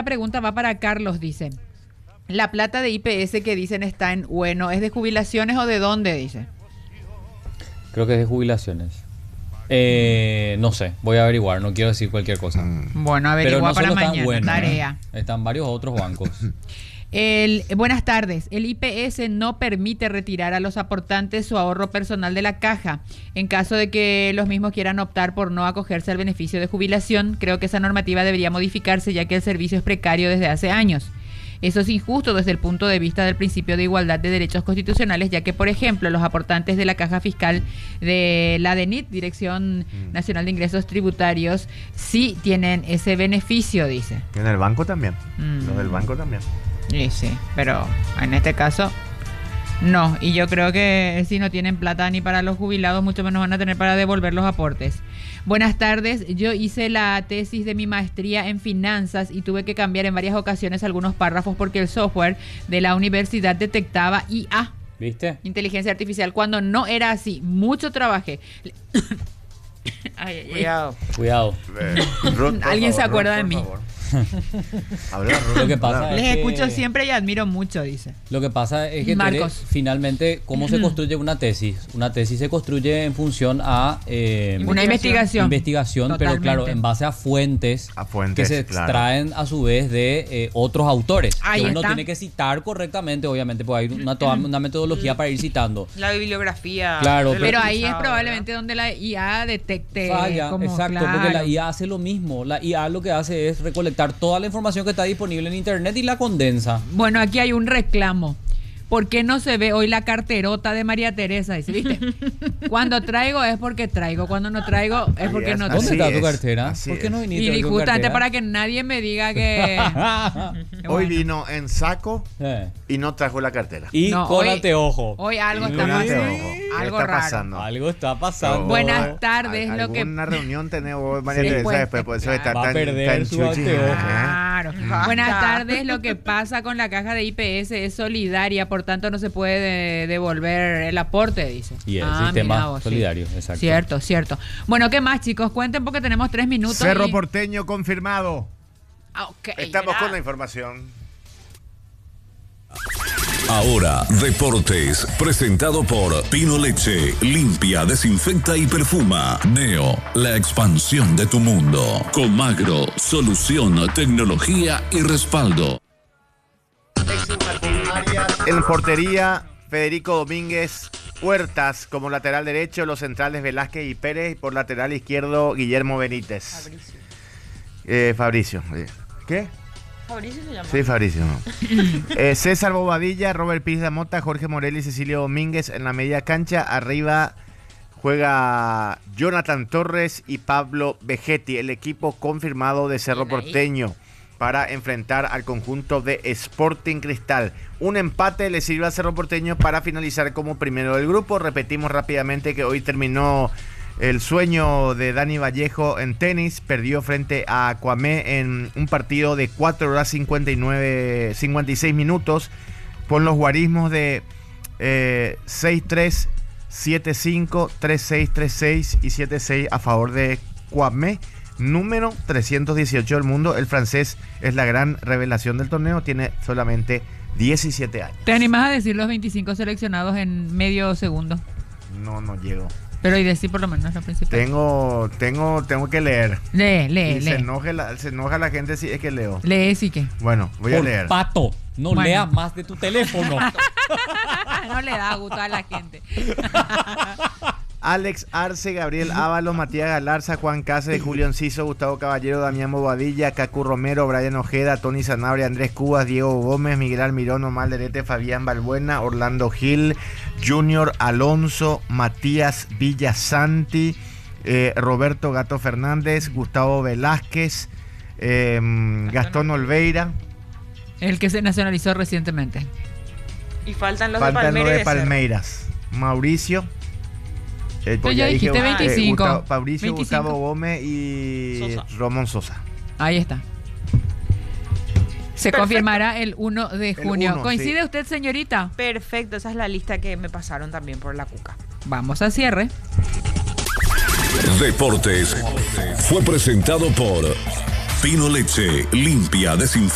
pregunta va para Carlos, dice. La plata de IPS que dicen está en bueno, ¿es de jubilaciones o de dónde, dice? Creo que es de jubilaciones. No sé, voy a averiguar, no quiero decir cualquier cosa. Bueno, averigua pero no para solo mañana, bueno, tarea. Están varios otros bancos. Buenas tardes. El IPS no permite retirar a los aportantes su ahorro personal de la caja. En caso de que los mismos quieran optar por no acogerse al beneficio de jubilación, creo que esa normativa debería modificarse, ya que el servicio es precario desde hace años. Eso es injusto desde el punto de vista del principio de igualdad de derechos constitucionales, ya que, por ejemplo, los aportantes de la caja fiscal de la DENIT, Dirección Nacional de Ingresos Tributarios, sí tienen ese beneficio, dice. Y en el banco también. Los del banco también. Sí, pero en este caso no. Y yo creo que si no tienen plata ni para los jubilados, mucho menos van a tener para devolver los aportes. Buenas tardes. Yo hice la tesis de mi maestría en finanzas y tuve que cambiar en varias ocasiones algunos párrafos porque el software de la universidad detectaba IA. ¿Viste? Inteligencia artificial, cuando no era así. Mucho trabajé. Cuidado. ¿Alguien se acuerda de mí? Lo que pasa Les es que escucho siempre y admiro mucho, dice. Lo que pasa es que Marcos, finalmente, ¿cómo se construye una tesis? Una tesis se construye en función a una investigación, pero claro, en base a fuentes que se extraen a su vez de otros autores. Ahí que uno está. tiene que citar correctamente, obviamente, porque hay una metodología para ir citando. La bibliografía. Claro, pero ahí es probablemente donde la IA detecte falla, como, exacto, claro. porque la IA hace lo mismo. La IA lo que hace es recolectar toda la información que está disponible en internet y la condensa. Bueno, aquí hay un reclamo. ¿Por qué no se ve hoy la carterota de María Teresa? Dice, ¿viste? Cuando traigo es porque traigo, cuando no traigo es porque no traigo. ¿Dónde está tu cartera? ¿Por qué no viniste? Y justamente para que nadie me diga que... Hoy vino en saco y no trajo la cartera. Y No, con hoy- anteojo. Hoy algo Y está con pasando. anteojo. Algo está raro. pasando. Algo está pasando. Buenas tardes, lo que... Alguna reunión tenemos María Sí, Teresa pues, después, por eso está va a tan, perder tan su chuchi. anteojo. Claro. Buenas tardes. Lo que pasa con la caja de IPS es solidaria, por tanto no se puede devolver el aporte, dice. Y el mira sistema vos, solidario, exacto. Cierto, cierto. Bueno, ¿qué más, chicos? Cuenten porque tenemos 3 minutos. Cerro Porteño confirmado. Okay, Estamos con la información. Ahora, Deportes, presentado por Pino Leche, limpia, desinfecta y perfuma. Neo, la expansión de tu mundo. Comagro, solución, tecnología y respaldo. En portería, Federico Domínguez Huertas como lateral derecho, los centrales Velázquez y Pérez, y por lateral izquierdo Guillermo Benítez. Fabricio. ¿Qué? Fabricio se llama. Sí, Fabricio. No. César Bobadilla, Robert Pizda Mota, Jorge Morel y Cecilio Domínguez en la media cancha. Arriba juega Jonathan Torres y Pablo Vegetti, el equipo confirmado de Cerro Porteño para enfrentar al conjunto de Sporting Cristal. Un empate le sirve a Cerro Porteño para finalizar como primero del grupo. Repetimos rápidamente que hoy terminó el sueño de Dani Vallejo en tenis. Perdió frente a Cuamé en un partido de 4 horas 56 minutos con los guarismos de 6-3, 7-5, 3-6, 3-6 y 7-6 a favor de Cuamé. Número 318 del mundo. El francés es la gran revelación del torneo. Tiene solamente 17 años. ¿Te animás a decir los 25 seleccionados en medio segundo? No llego. Pero y decir por lo menos lo principal. Tengo que leer. Lee. Se enoja la gente si es que leo. Lee, sí que. Bueno, voy a leer. Pato, no Bueno. leas más de tu teléfono. No le da gusto a la gente. Alex Arce, Gabriel Ábalos, Matías Galarza, Juan Cáceres, Julio Enciso, Gustavo Caballero, Damián Bobadilla, Cacu Romero, Brian Ojeda, Tony Sanabria, Andrés Cubas, Diego Gómez, Miguel Almirón, Omar Lerete, Fabián Balbuena, Orlando Gil, Junior Alonso, Matías Villasanti, Roberto Gato Fernández, Gustavo Velázquez, Gastón Olveira. El que se nacionalizó recientemente. Y faltan los Faltan de los de Palmeiras. Palmeiras. Mauricio. Tú ya dijiste 25. Fabricio, 25. Gustavo Gómez y Sosa. Ramón Sosa. Ahí está. Se Perfecto. confirmará el 1 de junio. 1, ¿Coincide sí. usted, señorita? Perfecto, esa es la lista que me pasaron también por la cuca. Vamos al cierre. Deportes fue presentado por Pino Leche, limpia, desinfecta.